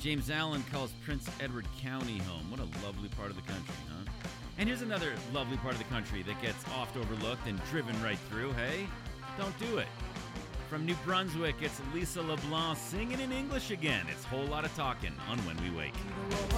James Allen calls Prince Edward County home. What a lovely part of the country, huh? And here's another lovely part of the country that gets oft overlooked and driven right through. Hey, don't do it. From New Brunswick, it's Lisa LeBlanc singing in English again. It's a whole lot of talking on When We Wake.